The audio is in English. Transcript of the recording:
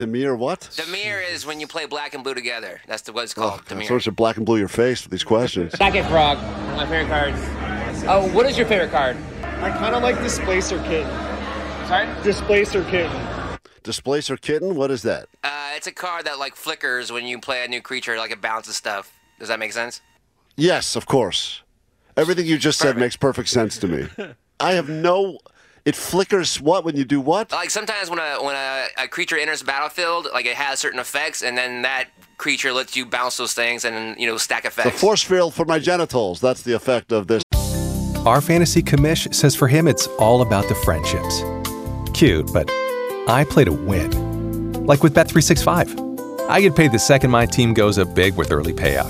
Demir what? Demir is when you play black and blue together. That's what it's called. God, Demir. so much black and blue your face with these questions. Second Frog, one of my favorite cards. Oh, what is your favorite card? I kind of like Displacer Kitten. Sorry? Displacer Kitten. Displacer Kitten? What is that? It's a card that like flickers when you play a new creature, like it bounces stuff. Does that make sense? Yes, of course. Everything you just said makes perfect sense to me. I have no... It flickers what when you do what? Like sometimes when a creature enters the battlefield, like it has certain effects, and then that creature lets you bounce those things and, stack effects. The force field for my genitals. That's the effect of this. Our fantasy commish says for him it's all about the friendships. Cute, but I play to win. Like with Bet365. I get paid the second my team goes up big with early payout.